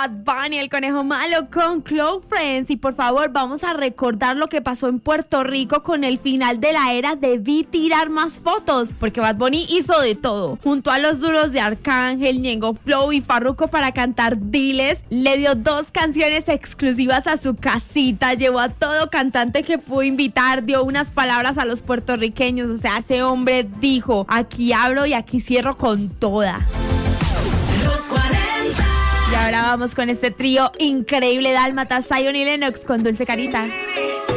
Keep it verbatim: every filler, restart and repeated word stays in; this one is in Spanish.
Bad Bunny, el conejo malo con Close Friends. Y por favor, vamos a recordar lo que pasó en Puerto Rico con el final de la era Debí Tirar Más Fotos, porque Bad Bunny hizo de todo. Junto a los duros de Arcángel, Ñengo Flow y Farruko para cantar Diles, le dio dos canciones exclusivas a su casita, llevó a todo cantante que pudo invitar, dio unas palabras a los puertorriqueños. O sea, ese hombre dijo: aquí abro y aquí cierro con toda. Los cuarenta. Y ahora vamos con este trío increíble, Dálmata, Zion y Lennox con Dulce Carita.